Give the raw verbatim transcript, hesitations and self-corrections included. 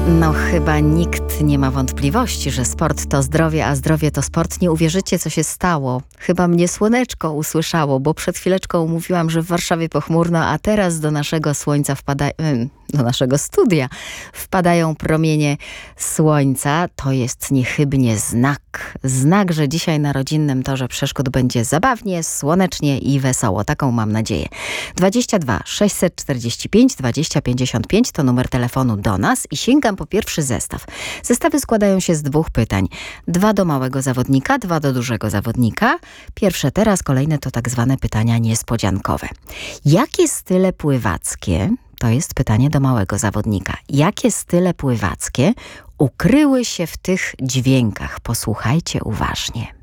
No chyba nikt nie ma wątpliwości, że sport to zdrowie, a zdrowie to sport. Nie uwierzycie, co się stało. Chyba mnie słoneczko usłyszało, bo przed chwileczką mówiłam, że w Warszawie pochmurno, a teraz do naszego słońca wpadają, do naszego studia wpadają promienie słońca. To jest niechybnie znak. Znak, że dzisiaj na rodzinnym torze przeszkód będzie zabawnie, słonecznie i wesoło. Taką mam nadzieję. dwadzieścia dwa sześćset czterdzieści pięć dwadzieścia pięćdziesiąt pięć to numer telefonu do nas i sięgam po pierwszy zestaw. Zestawy składają się z dwóch pytań. Dwa do małego zawodnika, dwa do dużego zawodnika. Pierwsze teraz, kolejne to tak zwane pytania niespodziankowe. Jakie style pływackie, to jest pytanie do małego zawodnika, jakie style pływackie ukryły się w tych dźwiękach? Posłuchajcie uważnie.